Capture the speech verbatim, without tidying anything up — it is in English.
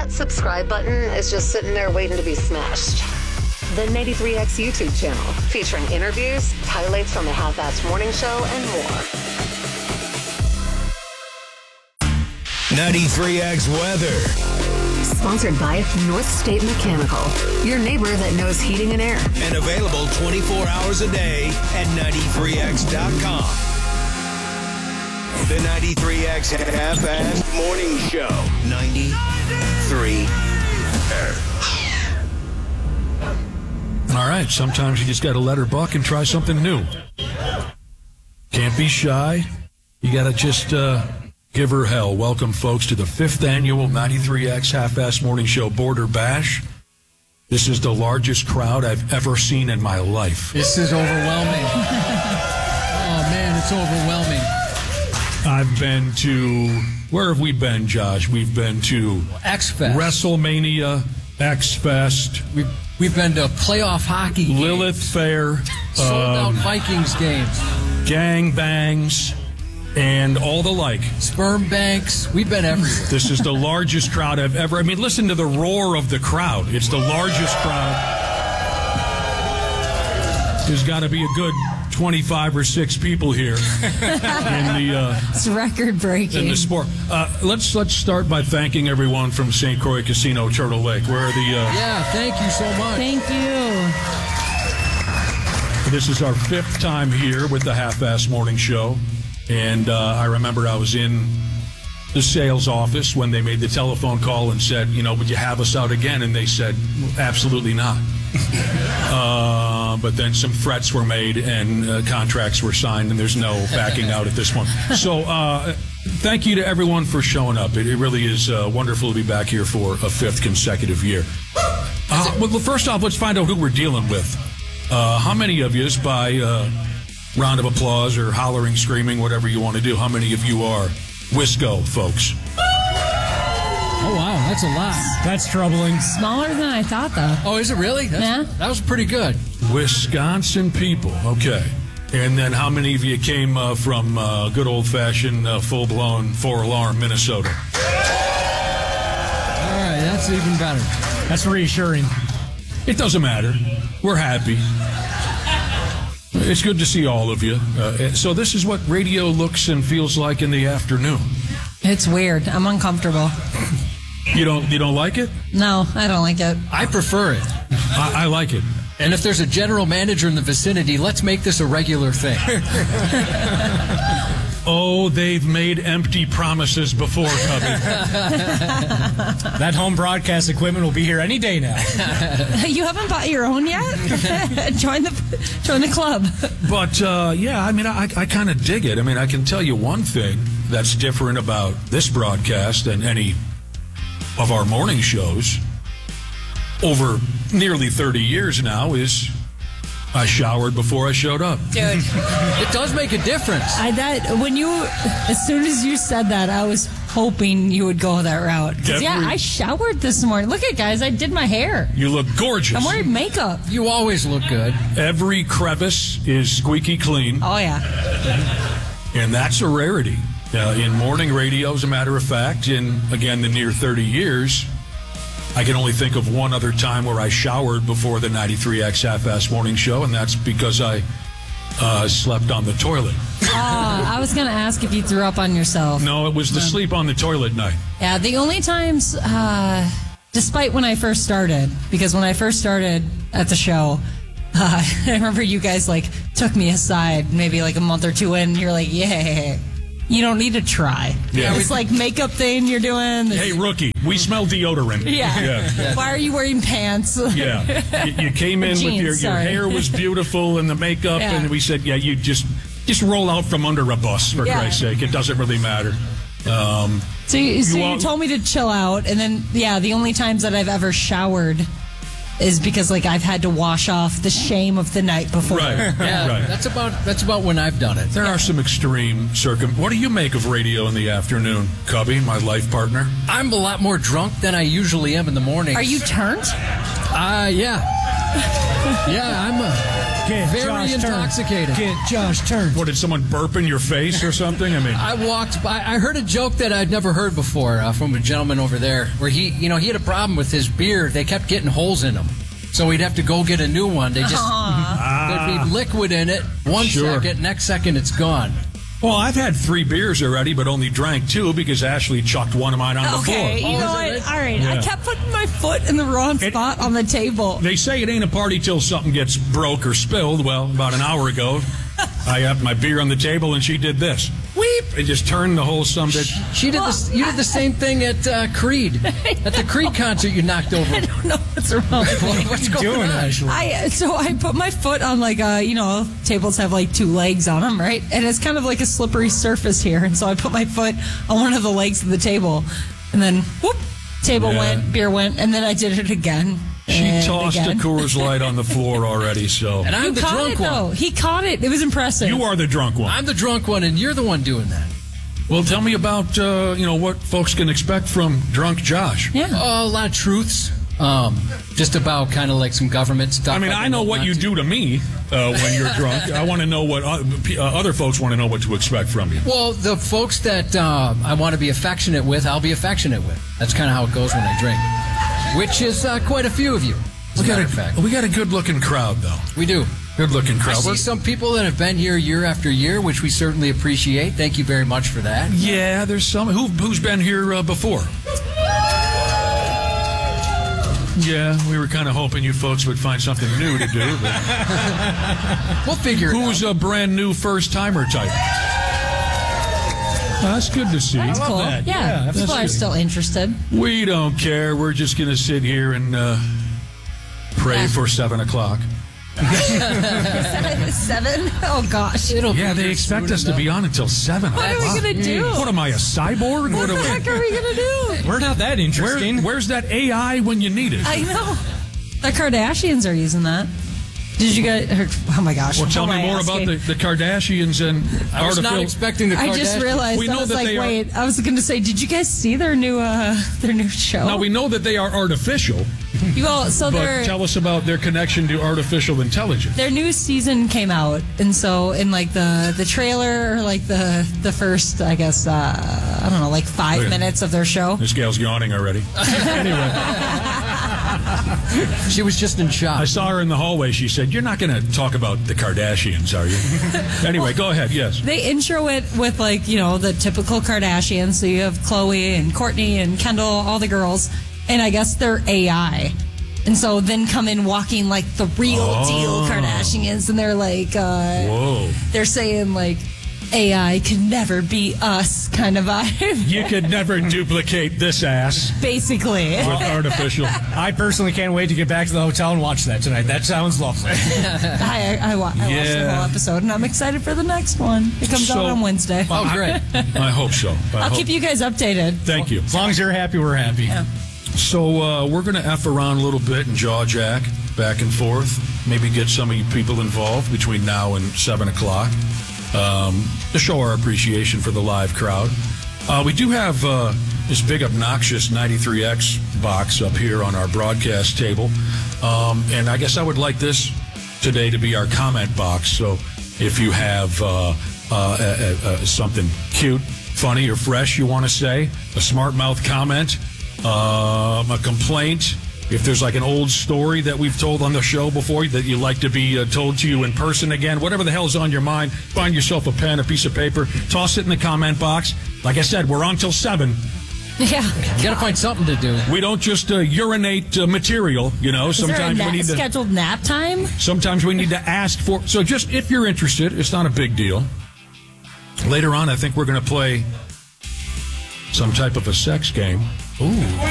that subscribe button is just sitting there waiting to be smashed. The ninety-three X YouTube channel, featuring interviews, highlights from the Half-Assed Morning Show, and more. ninety-three X weather. Sponsored by North State Mechanical, your neighbor that knows heating and air. And available twenty-four hours a day at ninety-three X dot com. The ninety-three X Half-Assed Morning Show. ninety-three X. All right, sometimes you just got to let her buck and try something new. Can't be shy. You got to just uh, give her hell. Welcome, folks, to the fifth annual ninety-three X Half-Assed Morning Show Border Bash. This is the largest crowd I've ever seen in my life. This is overwhelming. Oh, man, it's overwhelming. I've been to, where have we been, Josh? We've been to X-Fest. WrestleMania, X-Fest. We've, we've been to playoff hockey games. Lilith Fair. Sold-out um, Vikings games. Gang bangs, and all the like. Sperm banks. We've been everywhere. This is the largest crowd I've ever... I mean, listen to the roar of the crowd. It's the largest crowd. There's got to be a good twenty-five or six people here in the... Uh, it's record-breaking. In the sport. Uh, let's let's start by thanking everyone from Saint Croix Casino, Turtle Lake. Where are the... Uh, yeah, thank you so much. Thank you. This is our fifth time here with the Half-Assed Morning Show. And uh, I remember I was in the sales office when they made the telephone call and said, you know, would you have us out again? And they said, absolutely not. uh, but then some threats were made and uh, contracts were signed, and there's no backing out at this point. So uh, thank you to everyone for showing up. It, it really is uh, wonderful to be back here for a fifth consecutive year. Uh, well, first off, let's find out who we're dealing with. Uh, how many of you, by uh, round of applause or hollering, screaming, whatever you want to do, how many of you are Wisco folks? Oh, wow, that's a lot. That's troubling. Smaller than I thought, though. Oh, is it really? That's, Yeah. That was pretty good. Wisconsin people, okay. And then how many of you came uh, from uh, good old-fashioned, uh, full-blown, four-alarm Minnesota? All right, that's even better. That's reassuring. It doesn't matter. We're happy. It's good to see all of you. Uh, so this is what radio looks and feels like in the afternoon. It's weird. I'm uncomfortable. You don't you don't like it? No, I don't like it. I prefer it. I, I like it. And if there's a general manager in the vicinity, let's make this a regular thing. Oh, they've made empty promises before, Cubby. That home broadcast equipment will be here any day now. You haven't bought your own yet? join the join the club. But, uh, yeah, I mean, I, I kind of dig it. I mean, I can tell you one thing that's different about this broadcast than any of our morning shows over nearly thirty years now is I showered before I showed up. Dude. It does make a difference. I that when you as soon as you said that, I was hoping you would go that route. 'Cause, yeah, I showered this morning. Look at guys, I did my hair. You look gorgeous. I'm wearing makeup. You always look good. Every crevice is squeaky clean. Oh yeah. And that's a rarity. Uh, in morning radio, as a matter of fact, in, again, the near thirty years, I can only think of one other time where I showered before the ninety-three X Half-Assed Morning Show, and that's because I uh, slept on the toilet. Uh, I was going to ask if you threw up on yourself. No, it was the sleep on the toilet night. Yeah, the only times, uh, despite when I first started, because when I first started at the show, uh, I remember you guys, like, took me aside maybe like a month or two in, and you're like, yeah, you don't need to try. Yeah. It's like makeup thing you're doing. Hey, rookie, we smell deodorant. Yeah. yeah. Why are you wearing pants? Yeah. You, you came in Jeans, with your, your sorry. hair was beautiful and the makeup, Yeah. and we said, yeah, you just just roll out from under a bus, for Yeah. Christ's sake. It doesn't really matter. Um, So, you, so You you, all- told me to chill out, and then, yeah, the only times that I've ever showered is because, like, I've had to wash off the shame of the night before. right. Yeah, right. that's about that's about when I've done it. There are some extreme circum. What do you make of radio in the afternoon, Cubby, my life partner? I'm a lot more drunk than I usually am in the morning. Are you turned? Uh, yeah. Yeah, I'm a... Get Very Josh intoxicated. Turn. Get Josh turn. What, did someone burp in your face or something? I mean, I walked by. I heard a joke that I'd never heard before uh, from a gentleman over there, where he, you know, he had a problem with his beer. They kept getting holes in them, so he'd have to go get a new one. They just there'd be liquid in it. One Sure. second, next second it's gone. well, I've had three beers already, but only drank two because Ashley chucked one of mine on the Okay, floor. you know is it what? All right, I Yeah. kept putting my foot in the wrong spot on the table. They say it ain't a party till something gets broke or spilled. Well, about an hour ago, I had my beer on the table and she did this. Weep! It just turned the whole some bitch. She did Well, this. You did the same thing at uh, Creed. At the Creed concert, you knocked over. I don't know what's wrong with me. What's going Doing on? Ashley. I so I put my foot on like uh you know tables have like two legs on them, right? And it's kind of like a slippery surface here, and so I put my foot on one of the legs of the table, and then whoop, table Yeah. went, beer went, and then I did it again. She and tossed again. a Coors Light on the floor already, so. And I'm You the caught drunk it one. though. He caught it. It was impressive. You are the drunk one. I'm the drunk one, and you're the one doing that. Well, tell me about, uh, you know, what folks can expect from Drunk Josh. Yeah. Oh, a lot of truths. Um, just about kind of like some government stuff. I mean, I know what you do to me uh, when you're drunk. I want to know what uh, p- uh, other folks want to know what to expect from you. Well, the folks that uh, I want to be affectionate with, I'll be affectionate with. That's kind of how it goes when I drink, which is uh, quite a few of you. As a We got, matter of a, fact, we got a good-looking crowd, though. we do. Good-looking I crowd. see We're- some people that have been here year after year, which we certainly appreciate. Thank you very much for that. Yeah, there's some. Who, who's been here uh, before? Yeah, we were kind of hoping you folks would find something new to do. But We'll figure it who's out. a brand new first-timer type? That's good to see. That's cool. that. Yeah, Yeah, people that's are good. still interested. We don't care. We're just going to sit here and uh, pray Yeah. for seven o'clock. Seven? Oh gosh. It'll Yeah, be they here expect soon us to enough. be on until seven What are o'clock. we gonna do? What am I, a cyborg? What What the are we- heck are we gonna do? We're not that Where, interesting. where's that A I when you need it? I know. The Kardashians are using that. Did you guys? Or, oh my gosh! Well, tell What me am I more about asking? the, the Kardashians and I was not artificial- expecting the I just Kardashians. realized. We I know was that like, they are- wait. I was going to say, did you guys see their new uh their new show? Now we know that they are artificial, You all, so but their tell us about their connection to artificial intelligence. their new season came out, and so in like the the trailer, or like the the first, I guess, uh I don't know, like five Oh, yeah. minutes of their show. This gal's yawning already. Anyway, She was just in shock. I saw her in the hallway. She said, "You're not going to talk about the Kardashians, are you?" Anyway, go ahead. Yes. They intro it with like, you know, the typical Kardashians. So you have Khloe and Kourtney and Kendall, all the girls, and I guess they're A I. And so then come in walking like the real Oh. deal Kardashians, and they're like, uh, Whoa. they're saying like, A I can never be us kind of vibe, You could never duplicate this ass basically. with artificial. I personally can't wait to get back to the hotel and watch that tonight. That sounds lovely. I, I, wa- I watched the Yeah. whole episode, and I'm excited for the next one. It comes So- out on Wednesday. Oh, great. I hope so. I I'll hope- keep you guys updated. Thank you. As long as you're happy, we're happy. So uh, we're going to F around a little bit and jaw jack back and forth. Maybe get some of you people involved between now and seven o'clock um, to show our appreciation for the live crowd. Uh, we do have uh, this big obnoxious ninety-three X box up here on our broadcast table. Um, and I guess I would like this today to be our comment box. So if you have uh, uh, uh, uh, something cute, funny, or fresh you want to say, a smart mouth comment, um, a complaint, if there's like an old story that we've told on the show before that you'd like to be uh, told to you in person again, whatever the hell's on your mind, find yourself a pen, a piece of paper, toss it in the comment box. Like I said, we're on till seven. Yeah. You gotta find something to do. We don't just uh, urinate uh, material, you know. Is there a Sometimes nap, we need to. scheduled nap time? Sometimes we need to ask for. So just if you're interested, it's not a big deal. Later on, I think we're going to play some type of a sex game. Ooh.